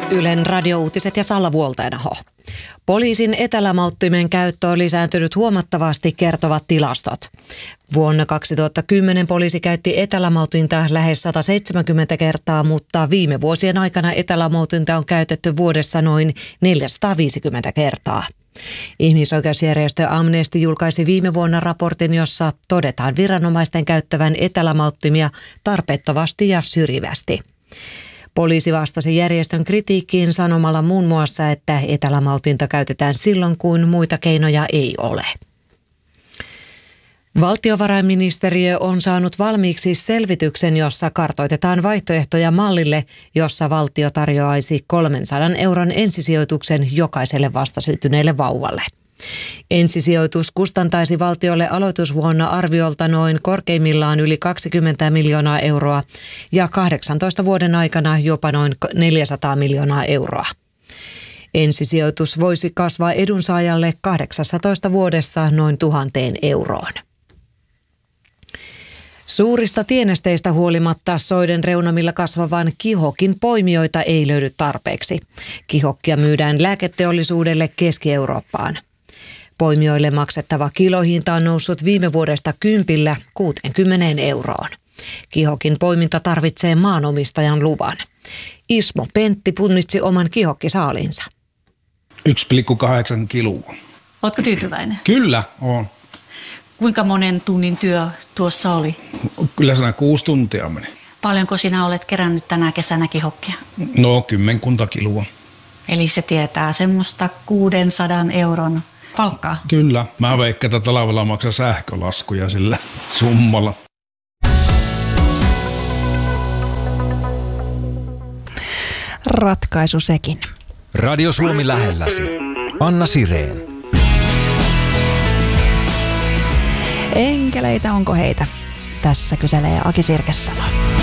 Ylen radiouutiset ja Salla Vuoltainaho. Poliisin etälämauttimen käyttö on lisääntynyt huomattavasti, kertovat tilastot. Vuonna 2010 poliisi käytti etälämautinta lähes 170 kertaa, mutta viime vuosien aikana etälämautinta on käytetty vuodessa noin 450 kertaa. Ihmisoikeusjärjestö Amnesty julkaisi viime vuonna raportin, jossa todetaan viranomaisten käyttävän etälämauttimia tarpeettomasti ja syrjivästi. Poliisi vastasi järjestön kritiikkiin sanomalla muun muassa, että etälämautinta käytetään silloin, kun muita keinoja ei ole. Valtiovarainministeriö on saanut valmiiksi selvityksen, jossa kartoitetaan vaihtoehtoja mallille, jossa valtio tarjoaisi 300 euron ensisijoituksen jokaiselle vastasyntyneelle vauvalle. Ensisijoitus kustantaisi valtiolle aloitusvuonna arviolta noin korkeimmillaan yli 20 miljoonaa euroa ja 18 vuoden aikana jopa noin 400 miljoonaa euroa. Ensisijoitus voisi kasvaa edunsaajalle 18 vuodessa noin 1 000 euroon. Suurista tienesteistä huolimatta soiden reunamilla kasvavan kihokin poimijoita ei löydy tarpeeksi. Kihokkia myydään lääketeollisuudelle Keski-Eurooppaan. Poimijoille maksettava kilohinta on noussut viime vuodesta 10 60 euroon. Kihokin poiminta tarvitsee maanomistajan luvan. Ismo Pentti punnitsi oman kihokkisaalinsa. 1,8 kiloa. Oletko tyytyväinen? Kyllä, on. Kuinka monen tunnin työ tuossa oli? Kyllä 6 tuntia meni. Paljonko sinä olet kerännyt tänä kesänä kihokkia? No 10 kiloa. Eli se tietää semmoista 600 euron palkkaa? Kyllä. Mä veikkaan, että talvella maksaa sähkölaskuja sillä summalla. Ratkaisu sekin. Radio Suomi lähelläsi. Anna Sireen. Enkeleitä onko heitä? Tässä kyselee Aki Sirkesalo.